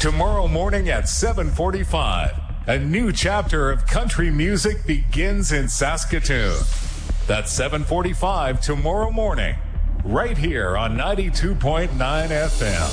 Tomorrow morning at 7:45, a new chapter of country music begins in Saskatoon. That's 7:45 tomorrow morning, right here on 92.9 FM.